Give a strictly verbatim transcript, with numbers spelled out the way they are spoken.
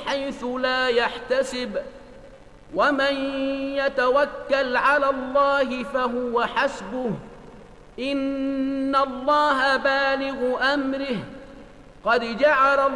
حيث لا يحتسب ومن يتوكل على الله فهو حسبه إن الله بالغ أمره قد جعل